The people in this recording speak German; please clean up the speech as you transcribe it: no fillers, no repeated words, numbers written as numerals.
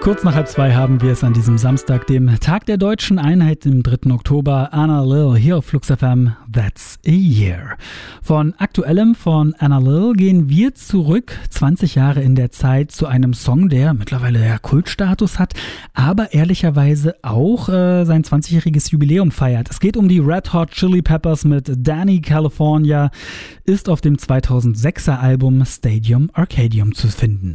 Kurz nach 1:30 haben wir es an diesem Samstag, dem Tag der Deutschen Einheit, dem 3. Oktober. Anna Lil hier auf Flux FM, That's a Year. Von Aktuellem von Anna Lil gehen wir zurück, 20 Jahre in der Zeit, zu einem Song, der mittlerweile ja Kultstatus hat, aber ehrlicherweise auch sein 20-jähriges Jubiläum feiert. Es geht um die Red Hot Chili Peppers mit Danny California, ist auf dem 2006er Album Stadium Arcadium zu finden.